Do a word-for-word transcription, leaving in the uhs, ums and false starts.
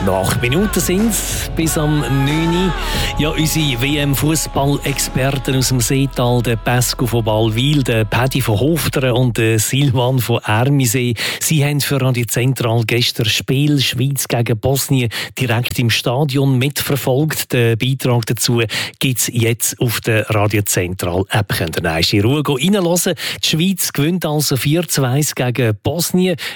Noch acht Minuten sind es bis am neun Uhr. Ja, unsere W M-Fußball-Experten aus dem Seetal, der Pesco von Ballwil, der Paddy von Hofteren und der Silvan von Ermisee, sie haben für Radio Zentral gestern Spiel Schweiz gegen Bosnien direkt im Stadion mitverfolgt. Den Beitrag dazu gibt es jetzt auf der Radio Zentral-App. Könnt ihr in Ruhe reinhören. Die Schweiz gewinnt also vier zu eins gegen Bosnien.